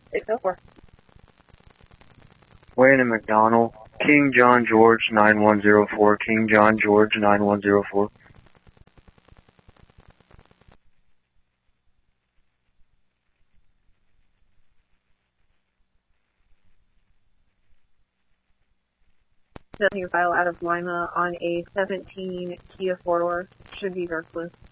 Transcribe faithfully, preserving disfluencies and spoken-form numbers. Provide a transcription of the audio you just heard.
six oh four. Wayne and McDonald. King John George nine one zero four. King John George nine one zero four. Sending a file out of Lima on a seventeen Kia four-door. Should be Verkless.